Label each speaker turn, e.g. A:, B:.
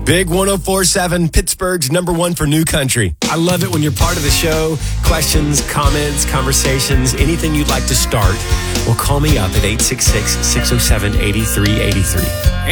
A: Big 104.7, Pittsburgh's #1 for new country. I love it when you're part of the show. Questions, comments, conversations, anything you'd like to start. Well, call me up at 866-607-8383.